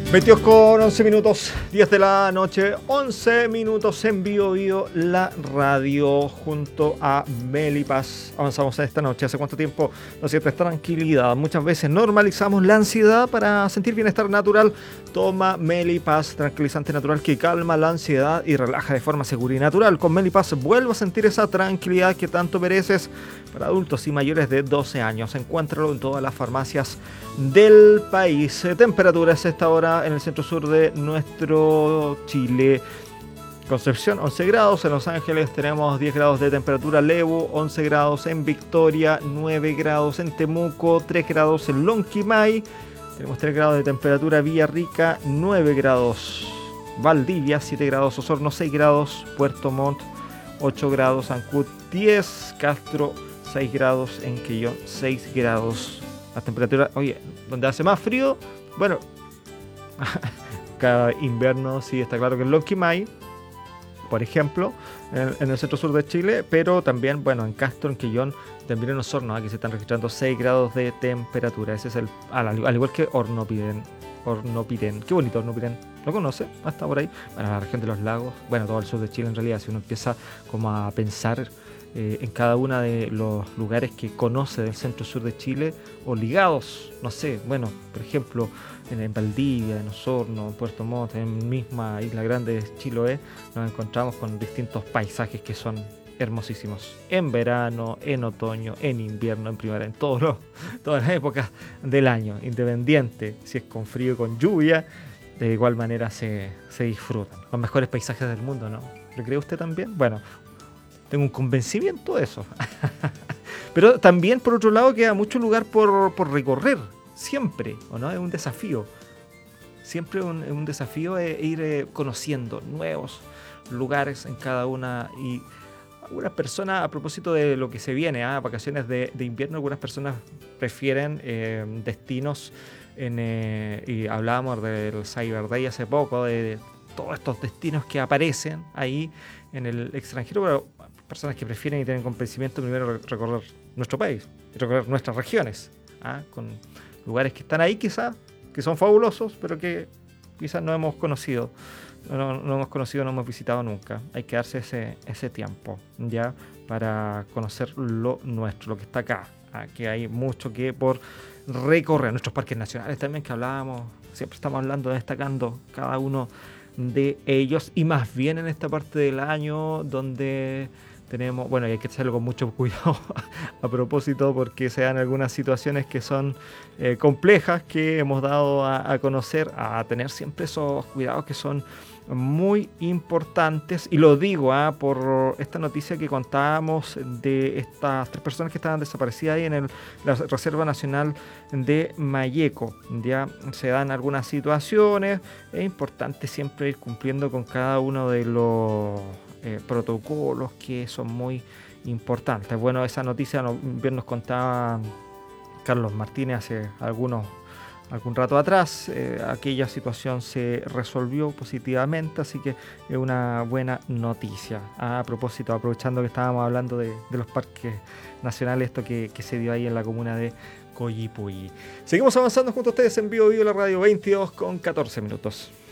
22 con 11 minutos, 10 de la noche, 11 minutos en Bio la radio, junto a Melipaz. Avanzamos esta noche. ¿Hace cuánto tiempo nos sientes tranquilidad? Muchas veces normalizamos la ansiedad para sentir bienestar natural. Toma Melipaz, tranquilizante natural que calma la ansiedad y relaja de forma segura y natural. Con Melipaz vuelvo a sentir esa tranquilidad que tanto mereces. Para adultos y mayores de 12 años. Encuéntralo en todas las farmacias del país. Temperaturas a esta hora en el centro sur de nuestro Chile. Concepción 11 grados, en Los Ángeles tenemos 10 grados de temperatura, Lebu 11 grados, en Victoria 9 grados, en Temuco 3 grados, en Lonquimay tenemos 3 grados de temperatura, Villarrica 9 grados, Valdivia 7 grados, Osorno 6 grados, Puerto Montt 8 grados, Ancud 10, Castro 6 grados, en Quillón 6 grados. La temperatura, oye, donde hace más frío, bueno, cada invierno sí está claro que en Lonquimay, por ejemplo, en el centro sur de Chile, pero también, bueno, en Castro, en Quillón, también en Osorno, aquí se están registrando 6 grados de temperatura. Ese es al igual que Hornopirén. Qué bonito Hornopirén. ¿Lo conoce? ¿Hasta por ahí? Bueno, la región de los lagos, bueno, todo el sur de Chile en realidad, si uno empieza como a pensar en cada uno de los lugares que conoce del centro sur de Chile o ligados, no sé, bueno, por ejemplo, en Valdivia, en Osorno, en Puerto Montt, en misma Isla Grande de Chiloé, nos encontramos con distintos paisajes que son hermosísimos. En verano, en otoño, en invierno, en primavera, en todas las épocas del año, independiente si es con frío o con lluvia, de igual manera se disfrutan. Los mejores paisajes del mundo, ¿no? ¿Lo cree usted también? Bueno, tengo un convencimiento de eso. Pero también, por otro lado, queda mucho lugar por recorrer. Siempre, ¿o no? Es un desafío. Siempre un desafío es ir conociendo nuevos lugares en cada una. Y algunas personas, a propósito de lo que se viene, vacaciones de invierno, algunas personas prefieren destinos. Y hablábamos del Cyber Day hace poco, de todos estos destinos que aparecen ahí en el extranjero, pero personas que prefieren y tienen convencimiento primero recorrer nuestro país, recorrer nuestras regiones, con lugares que están ahí quizás, que son fabulosos, pero que quizás no hemos conocido, no hemos visitado nunca. Hay que darse ese tiempo ya para conocer lo nuestro, lo que está acá, que hay mucho que por recorrer. Nuestros parques nacionales también que hablábamos, siempre estamos hablando, destacando cada uno de ellos, y más bien en esta parte del año donde tenemos, bueno, y hay que hacerlo con mucho cuidado a propósito, porque se dan algunas situaciones que son complejas, que hemos dado a conocer, a tener siempre esos cuidados que son muy importantes. Y lo digo por esta noticia que contábamos de estas 3 personas que estaban desaparecidas ahí en la Reserva Nacional de Mayeco. Ya se dan algunas situaciones, es importante siempre ir cumpliendo con cada uno de los protocolos que son muy importantes. Bueno, esa noticia bien nos contaba Carlos Martínez hace algún rato atrás. Aquella situación se resolvió positivamente, así que es una buena noticia. A propósito, aprovechando que estábamos hablando de los parques nacionales, esto que se dio ahí en la comuna de Coyipulli. Seguimos avanzando junto a ustedes en Bio la radio, 22 con 14 minutos.